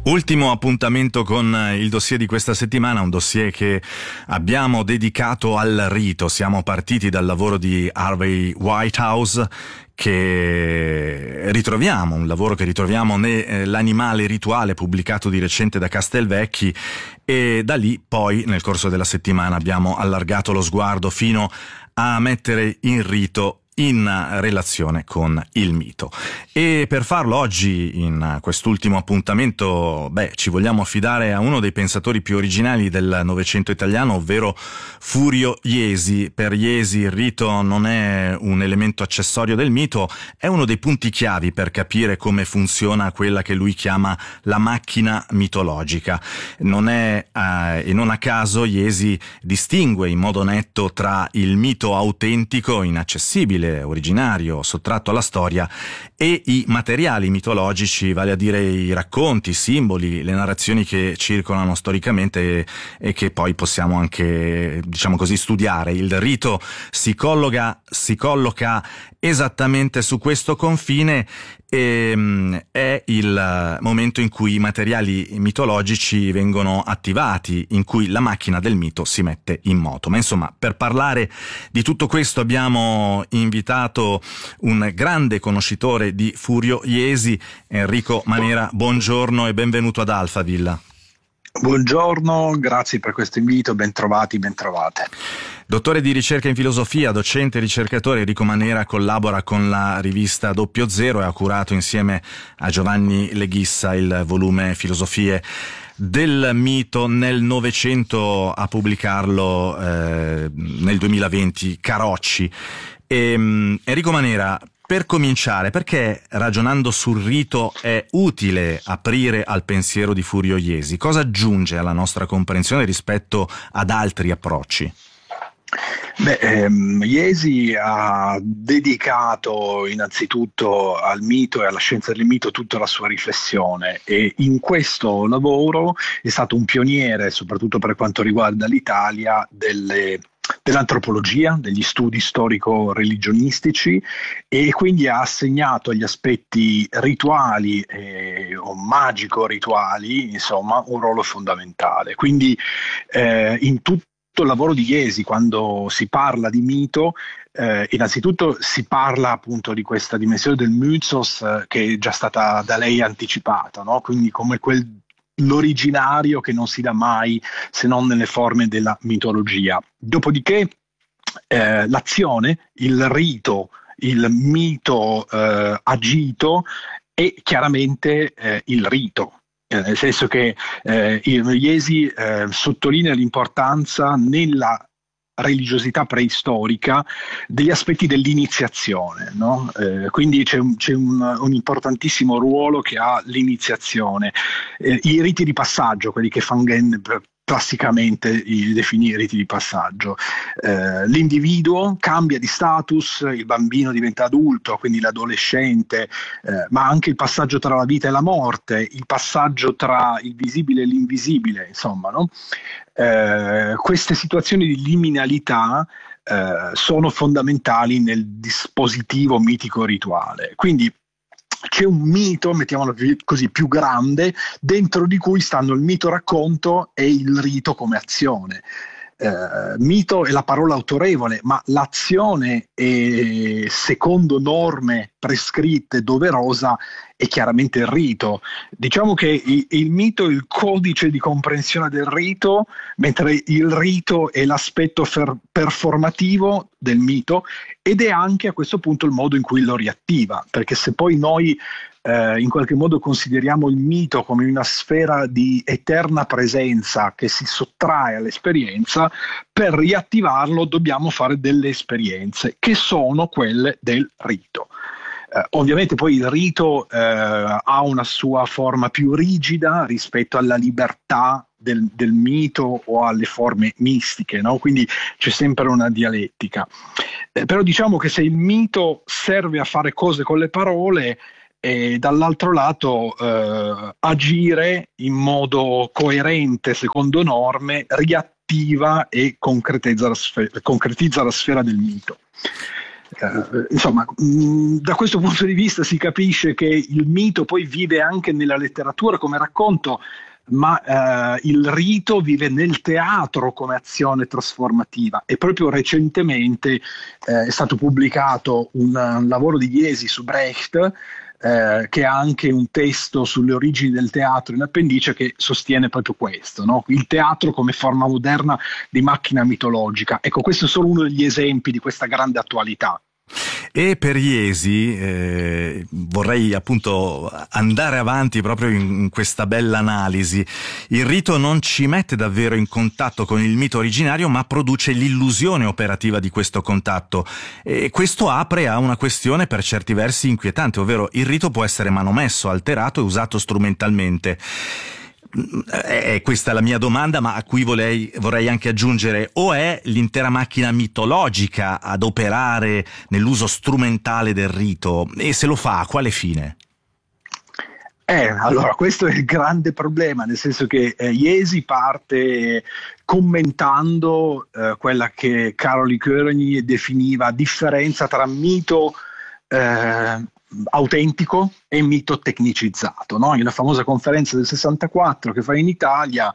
Ultimo appuntamento con il dossier di questa settimana, un dossier che abbiamo dedicato al rito. Siamo partiti dal lavoro di Harvey Whitehouse, che ritroviamo, un lavoro che ritroviamo nell'Animale rituale, pubblicato di recente da Castelvecchi, e da lì poi nel corso della settimana abbiamo allargato lo sguardo fino a mettere in rito in relazione con il mito. E per farlo oggi, in quest'ultimo appuntamento, ci vogliamo affidare a uno dei pensatori più originali del Novecento italiano, ovvero Furio Jesi. Per Jesi il rito non è un elemento accessorio del mito, è uno dei punti chiavi per capire come funziona quella che lui chiama la macchina mitologica. E non a caso Jesi distingue in modo netto tra il mito autentico, inaccessibile, originario, sottratto alla storia, e i materiali mitologici, vale a dire i racconti, i simboli, le narrazioni che circolano storicamente e che poi possiamo anche, diciamo così, studiare. Il rito si colloca esattamente su questo confine e è il momento in cui i materiali mitologici vengono attivati, in cui la macchina del mito si mette in moto. Ma insomma, per parlare di tutto questo abbiamo invitato un grande conoscitore di Furio Jesi, Enrico Manera. Buongiorno e benvenuto ad Alphaville. Buongiorno, grazie per questo invito, bentrovati, bentrovate. Dottore di ricerca in filosofia, docente e ricercatore, Enrico Manera collabora con la rivista Doppio Zero e ha curato insieme a Giovanni Leghissa il volume Filosofie del mito. Nel Novecento a pubblicarlo nel 2020 Carocci. Enrico Manera, per cominciare, perché ragionando sul rito è utile aprire al pensiero di Furio Jesi? Cosa aggiunge alla nostra comprensione rispetto ad altri approcci? Jesi ha dedicato innanzitutto al mito e alla scienza del mito tutta la sua riflessione, e in questo lavoro è stato un pioniere, soprattutto per quanto riguarda l'Italia, dell'antropologia, degli studi storico-religionistici, e quindi ha assegnato agli aspetti rituali o magico-rituali, insomma, un ruolo fondamentale. Quindi in tutto il lavoro di Jesi, quando si parla di mito, innanzitutto si parla appunto di questa dimensione del mythos che è già stata da lei anticipata, no? Quindi come l'originario che non si dà mai se non nelle forme della mitologia. Dopodiché l'azione, il rito, il mito agito è chiaramente il rito. Nel senso che Jesi sottolinea l'importanza nella religiosità preistorica degli aspetti dell'iniziazione, no? Quindi c'è un importantissimo ruolo che ha l'iniziazione. I riti di passaggio, quelli che Fangen classicamente definì riti di passaggio. L'individuo cambia di status, il bambino diventa adulto, quindi l'adolescente, ma anche il passaggio tra la vita e la morte, il passaggio tra il visibile e l'invisibile, insomma, no? Queste situazioni di liminalità sono fondamentali nel dispositivo mitico rituale. Quindi c'è un mito, mettiamolo così, più grande, dentro di cui stanno il mito racconto e il rito come azione. Mito è la parola autorevole, ma l'azione è, secondo norme prescritte, doverosa, è chiaramente il rito. Diciamo che il mito è il codice di comprensione del rito, mentre il rito è l'aspetto performativo del mito, ed è anche a questo punto il modo in cui lo riattiva, perché se poi noi in qualche modo consideriamo il mito come una sfera di eterna presenza che si sottrae all'esperienza, per riattivarlo dobbiamo fare delle esperienze che sono quelle del rito. Ovviamente poi il rito ha una sua forma più rigida rispetto alla libertà del mito o alle forme mistiche, no? Quindi c'è sempre una dialettica. Però diciamo che se il mito serve a fare cose con le parole, e dall'altro lato agire in modo coerente secondo norme riattiva e concretizza la sfera del mito. Insomma, da questo punto di vista si capisce che il mito poi vive anche nella letteratura come racconto, ma il rito vive nel teatro come azione trasformativa. E proprio recentemente è stato pubblicato un lavoro di Jesi su Brecht, che ha anche un testo sulle origini del teatro in appendice, che sostiene proprio questo, no? Il teatro come forma moderna di macchina mitologica. Ecco, questo è solo uno degli esempi di questa grande attualità. E per Jesi vorrei appunto andare avanti proprio in questa bella analisi. Il rito non ci mette davvero in contatto con il mito originario, ma produce l'illusione operativa di questo contatto, e questo apre a una questione per certi versi inquietante, ovvero il rito può essere manomesso, alterato e usato strumentalmente. Questa è la mia domanda, ma a cui vorrei anche aggiungere: o è l'intera macchina mitologica ad operare nell'uso strumentale del rito, e se lo fa a quale fine? Allora, questo è il grande problema, nel senso che Jesi parte commentando quella che Károly Kőröny definiva differenza tra mito autentico e mito tecnicizzato, no? In una famosa conferenza del 64 che fa in Italia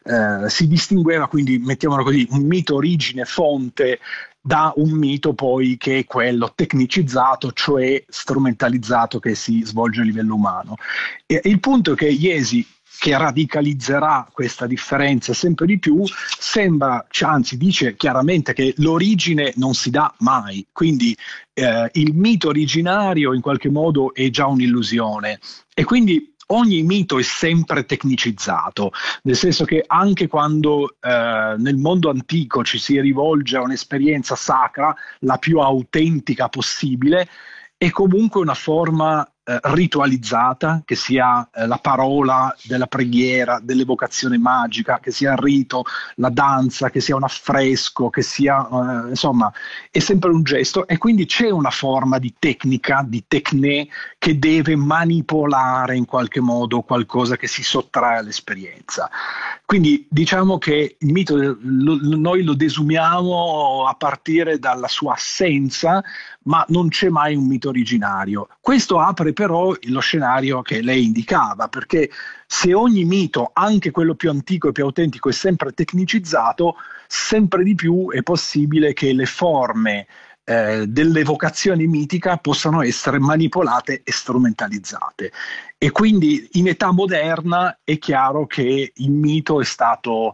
si distingueva, quindi mettiamolo così, un mito origine fonte da un mito poi che è quello tecnicizzato, cioè strumentalizzato, che si svolge a livello umano. E il punto è che Jesi, che radicalizzerà questa differenza sempre di più, sembra, anzi dice chiaramente che l'origine non si dà mai, quindi il mito originario in qualche modo è già un'illusione, e quindi ogni mito è sempre tecnicizzato, nel senso che anche quando nel mondo antico ci si rivolge a un'esperienza sacra, la più autentica possibile, è comunque una forma ritualizzata, che sia la parola della preghiera, dell'evocazione magica, che sia il rito, la danza, che sia un affresco, che sia insomma, è sempre un gesto, e quindi c'è una forma di tecnica, di tecné, che deve manipolare in qualche modo qualcosa che si sottrae all'esperienza. Quindi diciamo che il mito noi lo desumiamo a partire dalla sua assenza, ma non c'è mai un mito originario. Questo apre però lo scenario che lei indicava, perché se ogni mito, anche quello più antico e più autentico, è sempre tecnicizzato, sempre di più è possibile che le forme dell'evocazione mitica possano essere manipolate e strumentalizzate. E quindi in età moderna è chiaro che il mito è stato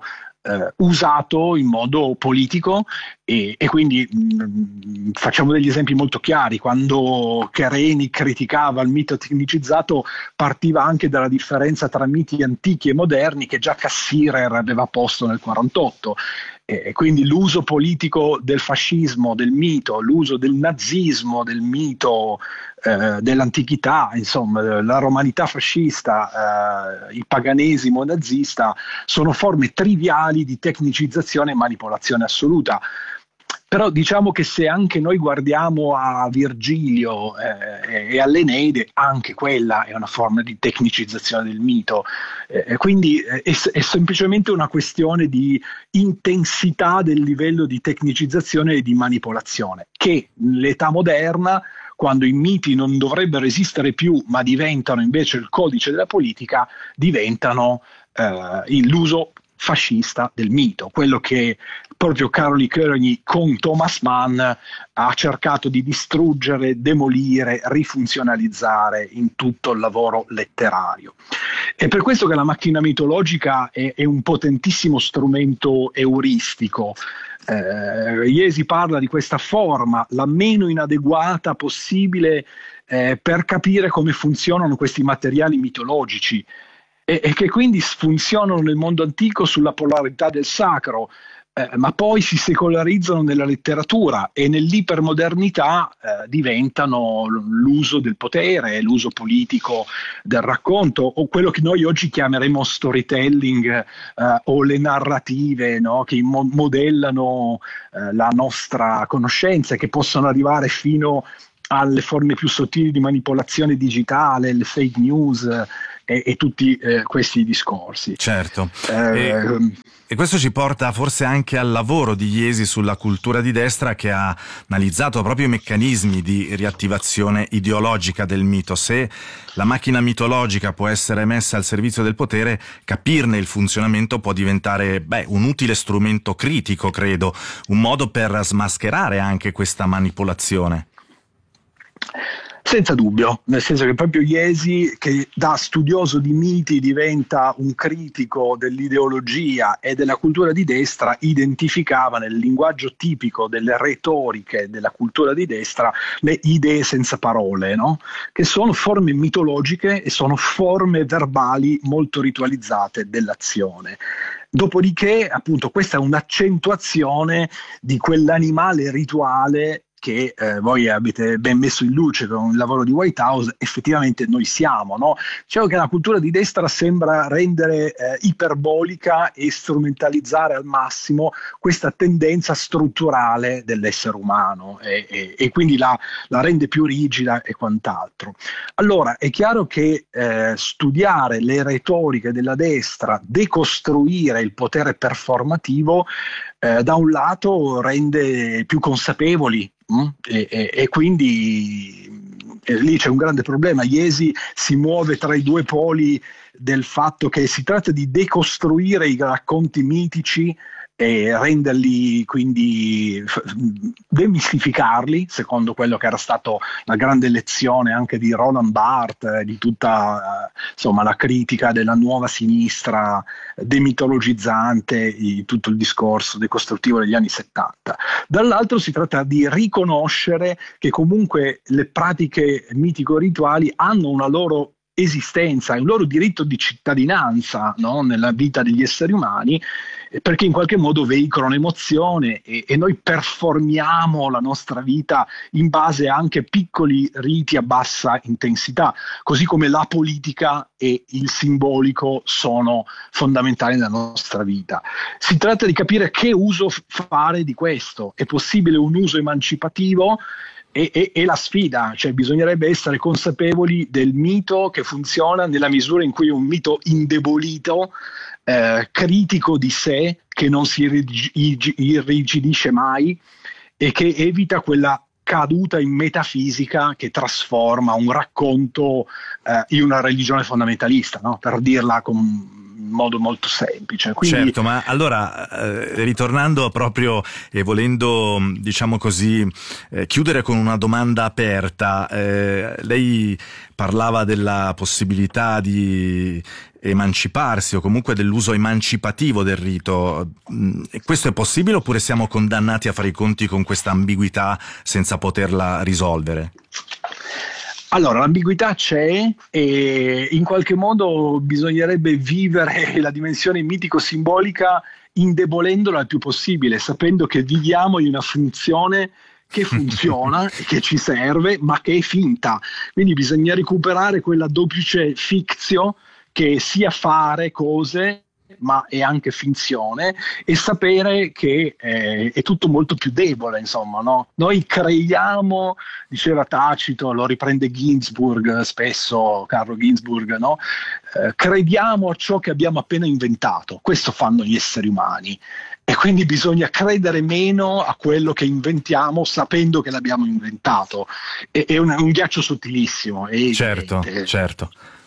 usato in modo politico, e quindi facciamo degli esempi molto chiari. Quando Chereni criticava il mito tecnicizzato, partiva anche dalla differenza tra miti antichi e moderni che già Cassirer aveva posto nel 48, e quindi l'uso politico del fascismo, del mito, l'uso del nazismo, del mito dell'antichità, insomma la romanità fascista, il paganesimo nazista, sono forme triviali di tecnicizzazione e manipolazione assoluta. Però diciamo che se anche noi guardiamo a Virgilio e all'Eneide, anche quella è una forma di tecnicizzazione del mito. Quindi è semplicemente una questione di intensità del livello di tecnicizzazione e di manipolazione, che nell'età moderna, quando i miti non dovrebbero esistere più, ma diventano invece il codice della politica, diventano l'uso fascista del mito, quello che proprio Károly Kőröny con Thomas Mann ha cercato di distruggere, demolire, rifunzionalizzare in tutto il lavoro letterario. È per questo che la macchina mitologica è un potentissimo strumento euristico. Jesi parla di questa forma, la meno inadeguata possibile, per capire come funzionano questi materiali mitologici, e che quindi funzionano nel mondo antico sulla polarità del sacro, ma poi si secolarizzano nella letteratura e nell'ipermodernità diventano l'uso del potere, l'uso politico del racconto, o quello che noi oggi chiameremo storytelling, o le narrative, no? Che modellano la nostra conoscenza e che possono arrivare fino alle forme più sottili di manipolazione digitale, le fake news, e tutti questi discorsi. Certo. E questo ci porta forse anche al lavoro di Jesi sulla cultura di destra, che ha analizzato proprio i meccanismi di riattivazione ideologica del mito. Se la macchina mitologica può essere messa al servizio del potere, capirne il funzionamento può diventare un utile strumento critico, credo, un modo per smascherare anche questa manipolazione. Senza dubbio, nel senso che proprio Jesi, che da studioso di miti diventa un critico dell'ideologia e della cultura di destra, identificava nel linguaggio tipico delle retoriche della cultura di destra le idee senza parole, no? Che sono forme mitologiche e sono forme verbali molto ritualizzate dell'azione. Dopodiché, appunto, questa è un'accentuazione di quell'animale rituale che voi avete ben messo in luce con il lavoro di Whitehouse. Effettivamente noi siamo, no? Diciamo che la cultura di destra sembra rendere iperbolica e strumentalizzare al massimo questa tendenza strutturale dell'essere umano e quindi la rende più rigida e quant'altro. Allora, è chiaro che studiare le retoriche della destra, decostruire il potere performativo, da un lato rende più consapevoli, e quindi lì c'è un grande problema. Jesi si muove tra i due poli del fatto che si tratta di decostruire i racconti mitici e renderli, quindi demistificarli, secondo quello che era stato la grande lezione anche di Roland Barthes, di tutta la critica della nuova sinistra demitologizzante, tutto il discorso decostruttivo degli anni 70. Dall'altro si tratta di riconoscere che comunque le pratiche mitico-rituali hanno una loro esistenza, un loro diritto di cittadinanza, no? Nella vita degli esseri umani, perché in qualche modo veicolano emozione e noi performiamo la nostra vita in base anche a piccoli riti a bassa intensità, così come la politica e il simbolico sono fondamentali nella nostra vita. Si tratta di capire che uso fare di questo. È possibile un uso emancipativo? E la sfida, cioè bisognerebbe essere consapevoli del mito che funziona nella misura in cui è un mito indebolito, critico di sé, che non si irrigidisce mai e che evita quella caduta in metafisica che trasforma un racconto in una religione fondamentalista, no? Per dirla in modo molto semplice. Quindi... Certo, ma allora ritornando proprio e volendo, diciamo così, chiudere con una domanda aperta, lei parlava della possibilità di emanciparsi o comunque dell'uso emancipativo del rito. Questo è possibile oppure siamo condannati a fare i conti con questa ambiguità senza poterla risolvere? Allora, l'ambiguità c'è e in qualche modo bisognerebbe vivere la dimensione mitico-simbolica indebolendola il più possibile, sapendo che viviamo in una funzione che funziona e che ci serve, ma che è finta. Quindi bisogna recuperare quella duplice fictio che sia fare cose ma è anche finzione, e sapere che è tutto molto più debole, insomma, no? Noi creiamo, diceva Tacito, lo riprende Ginsburg spesso, Carlo Ginsburg, no? Crediamo a ciò che abbiamo appena inventato. Questo fanno gli esseri umani. E quindi bisogna credere meno a quello che inventiamo sapendo che l'abbiamo inventato. È un ghiaccio sottilissimo. Certo.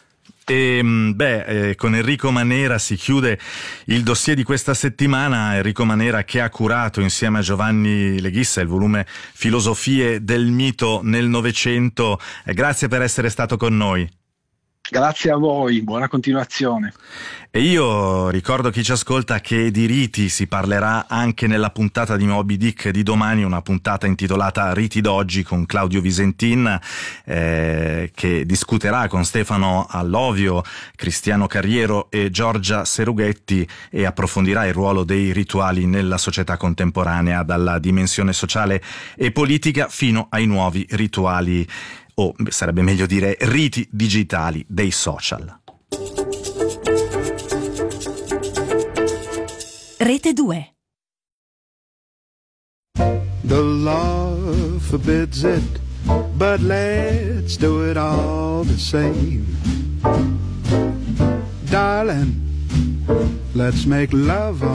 E con Enrico Manera si chiude il dossier di questa settimana. Enrico Manera, che ha curato insieme a Giovanni Leghissa il volume Filosofie del mito nel Novecento. Grazie per essere stato con noi. Grazie a voi, buona continuazione. E io ricordo chi ci ascolta che di riti si parlerà anche nella puntata di Moby Dick di domani, una puntata intitolata Riti d'oggi con Claudio Visentin, che discuterà con Stefano Allovio, Cristiano Carriero e Giorgia Serughetti e approfondirà il ruolo dei rituali nella società contemporanea, dalla dimensione sociale e politica fino ai nuovi rituali, o sarebbe meglio dire riti digitali dei social. Rete 2. The law forbids it, but let's do it all the same. darling, let's make love